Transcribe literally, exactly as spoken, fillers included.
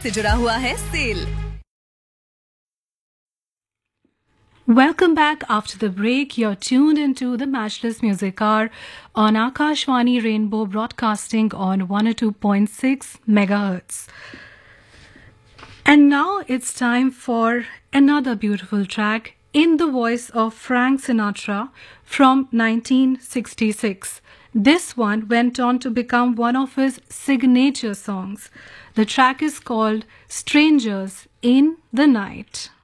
से जुड़ा हुआ है cell. Welcome back after the break. You're tuned into the Matchless Music Hour on Akashvani Rainbow Broadcasting on one oh two point six megahertz. And now it's time for another beautiful track in the voice of Frank Sinatra from nineteen sixty-six. This one went on to become one of his signature songs. The track is called Strangers in the Night.